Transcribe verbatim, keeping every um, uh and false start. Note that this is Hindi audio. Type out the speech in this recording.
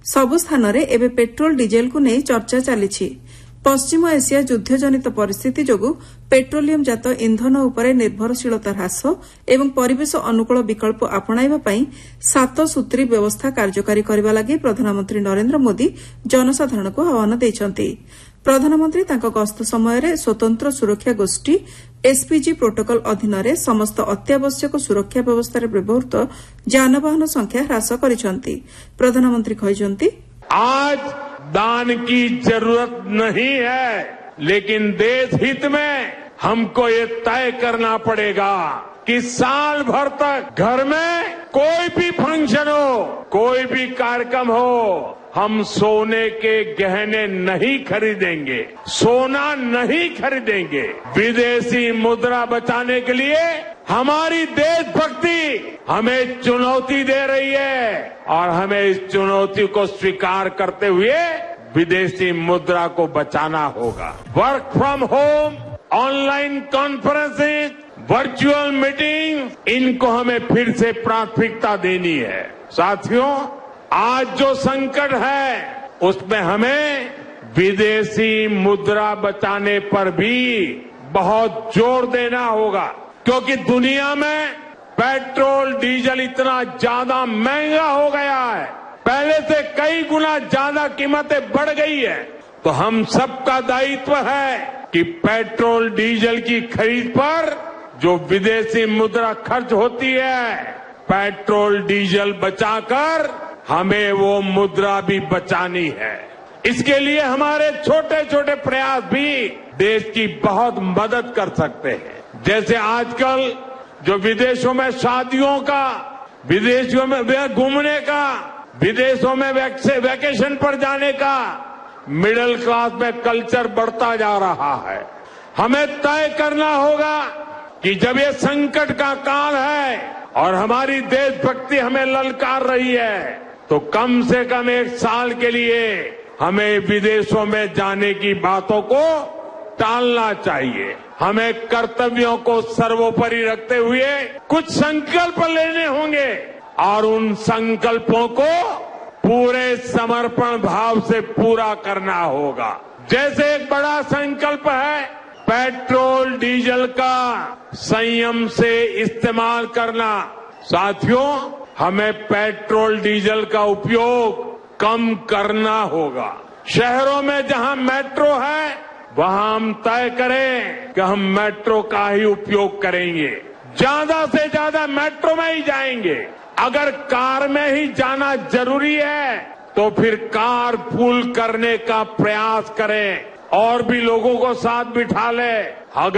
सबु स्थान रे एबे पेट्रोल डीजेल को नहीं चर्चा चली। पश्चिम एशिया युद्धजनित परिस्थिति जोगु पेट्रोलियम जात इंधन उपरे निर्भरशीलता ह्रास एवं परिवेश अनुकूल विकल्प आपणाइबा पई सात सूत्री व्यवस्था कार्यकारी करबा लागि प्रधानमंत्री नरेंद्र मोदी जनसाधारण को आह्वान दैछंती। प्रधानमंत्री तांको गस्त समय स्वतंत्र सुरक्षा गोष्ठी एसपीजी प्रोटोकॉल अधीन समस्त अत्यावश्यक सुरक्षा व्यवस्था व्यवहृत जानवाहन संख्या ह्रास करिसंती। प्रधानमंत्री कहिसंती, आज दान की जरूरत नहीं है, लेकिन देश हित में हमको ये तय करना पड़ेगा कि साल भर तक घर में कोई भी फंक्शन हो, कोई भी कार्यक्रम हो, हम सोने के गहने नहीं खरीदेंगे, सोना नहीं खरीदेंगे। विदेशी मुद्रा बचाने के लिए हमारी देशभक्ति हमें चुनौती दे रही है और हमें इस चुनौती को स्वीकार करते हुए विदेशी मुद्रा को बचाना होगा। Work from home, online conferencing, virtual meeting, इनको हमें फिर से प्राथमिकता देनी है। साथियों, आज जो संकट है उसमें हमें विदेशी मुद्रा बचाने पर भी बहुत जोर देना होगा, क्योंकि दुनिया में पेट्रोल डीजल इतना ज्यादा महंगा हो गया है, पहले से कई गुना ज्यादा कीमतें बढ़ गई है। तो हम सबका दायित्व है कि पेट्रोल डीजल की खरीद पर जो विदेशी मुद्रा खर्च होती है, पेट्रोल डीजल बचाकर हमें वो मुद्रा भी बचानी है। इसके लिए हमारे छोटे छोटे प्रयास भी देश की बहुत मदद कर सकते हैं। जैसे आजकल जो विदेशों में शादियों का, विदेशों में घूमने का, विदेशों में वैकेशन पर जाने का मिडिल क्लास में कल्चर बढ़ता जा रहा है। हमें तय करना होगा कि जब ये संकट का काल है और हमारी देशभक्ति हमें ललकार रही है, तो कम से कम एक साल के लिए हमें विदेशों में जाने की बातों को टालना चाहिए। हमें कर्तव्यों को सर्वोपरि रखते हुए कुछ संकल्प लेने होंगे और उन संकल्पों को पूरे समर्पण भाव से पूरा करना होगा। जैसे एक बड़ा संकल्प है पेट्रोल डीजल का संयम से इस्तेमाल करना। साथियों, हमें पेट्रोल डीजल का उपयोग कम करना होगा। शहरों में जहां मेट्रो है वहां हम तय करें कि हम मेट्रो का ही उपयोग करेंगे, ज्यादा से ज्यादा मेट्रो में ही जाएंगे। अगर कार में ही जाना जरूरी है तो फिर कार पूल करने का प्रयास करें और भी लोगों को साथ बिठा लें।